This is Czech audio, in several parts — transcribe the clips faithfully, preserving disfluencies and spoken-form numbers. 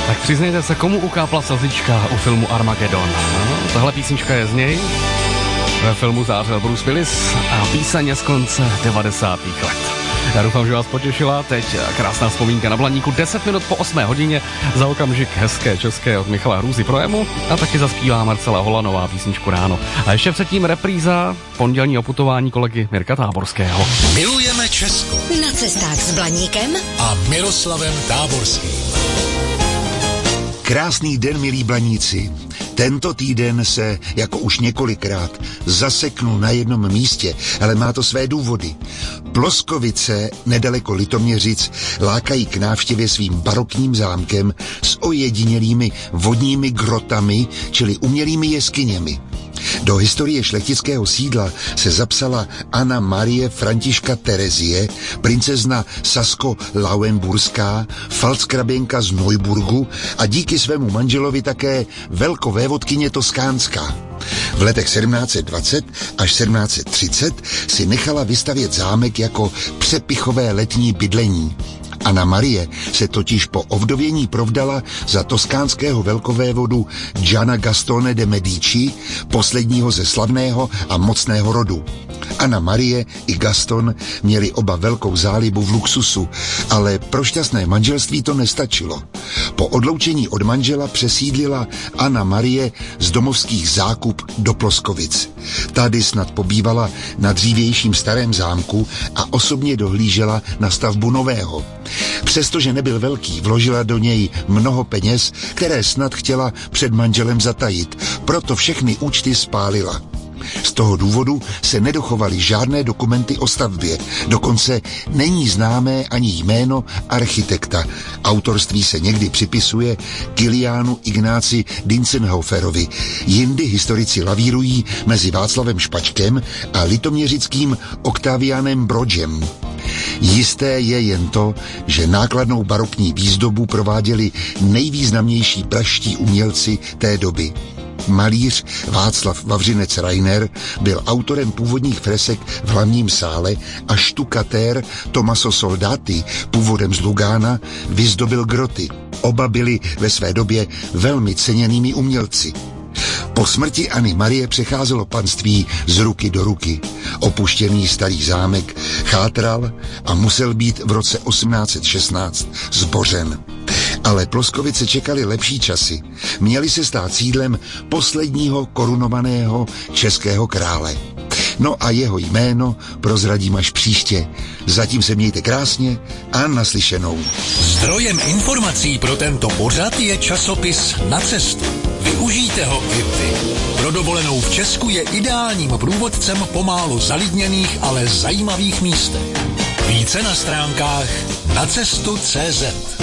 Tak přiznejte se, komu ukápla slzička u filmu Armageddon? No, tahle písnička je z něj. Ve filmu zářil Bruce Willis a píseň je z konce devadesátých let. Já doufám, že vás potěšila. Teď krásná vzpomínka na Blaníku. deset minut po osmé hodině, za okamžik hezké české od Michala Hrůzy Projemu a taky zaspívá Marcela Holanová písničku Ráno. A ještě předtím repríza pondělní oputování kolegy Mirka Táborského. Milujeme Česko. Na cestách s Blaníkem a Miroslavem Táborským. Krásný den, milí Blaníci. Tento týden se, jako už několikrát, zaseknu na jednom místě, ale má to své důvody. Ploskovice, nedaleko Litoměřic, lákají k návštěvě svým barokním zámkem s ojedinělými vodními grotami, čili umělými jeskyněmi. Do historie šlechtického sídla se zapsala Anna Marie Františka Terezie, princezna Sasko-Lauenburská, falckraběnka z Neuburgu a díky svému manželovi také velkovévodkyně Toskánská. V letech sedmnáct set dvacet až sedmnáct set třicet si nechala vystavět zámek jako přepichové letní bydlení. Anna Marie se totiž po ovdovění provdala za toskánského velkovévodu Gianna Gastone de Medici, posledního ze slavného a mocného rodu. Anna Marie i Gaston měli oba velkou zálibu v luxusu, ale pro šťastné manželství to nestačilo. Po odloučení od manžela přesídlila Anna Marie z domovských Zákup do Ploskovic. Tady snad pobývala na dřívějším starém zámku a osobně dohlížela na stavbu nového. Přestože nebyl velký, vložila do něj mnoho peněz, které snad chtěla před manželem zatajit, proto všechny účty spálila. Z toho důvodu se nedochovaly žádné dokumenty o stavbě, dokonce není známé ani jméno architekta. Autorství se někdy připisuje Kiliánu Ignáci Dientzenhoferovi. Jindy historici lavírují mezi Václavem Špačkem a litoměřickým Oktaviánem Brodžem. Jisté je jen to, že nákladnou barokní výzdobu prováděli nejvýznamnější pražští umělci té doby. Malíř Václav Vavřinec Reiner byl autorem původních fresek v hlavním sále a štukatér Tommaso Soldati, původem z Lugána, vyzdobil groty. Oba byli ve své době velmi ceněnými umělci. Po smrti Anny Marie přecházelo panství z ruky do ruky. Opuštěný starý zámek chátral a musel být v roce osmnáct set šestnáct zbořen. Ale Ploskovice čekali lepší časy. Měli se stát sídlem posledního korunovaného českého krále. No a jeho jméno prozradím až příště. Zatím se mějte krásně a naslyšenou. Zdrojem informací pro tento pořad je časopis Na cestu. Využijte ho i vy. Pro dovolenou v Česku je ideálním průvodcem po málo zalidněných, ale zajímavých místech. Více na stránkách nacestu tečka cé zet.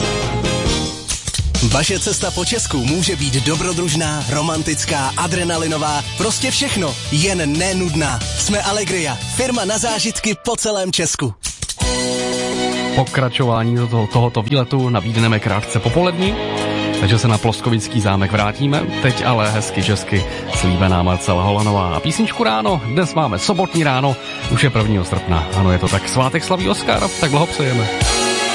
Vaše cesta po Česku může být dobrodružná, romantická, adrenalinová, prostě všechno, jen nenudná. Jsme Allegria, firma na zážitky po celém Česku. Pokračování toho, tohoto výletu nabídneme krátce popolední, takže se na Ploskovický zámek vrátíme. Teď ale hezky česky slíbená Marcela Holanová a písničku Ráno. Dnes máme sobotní ráno, už je prvního srpna. Ano, je to tak, svátek slaví Oskar, tak blahopřejeme.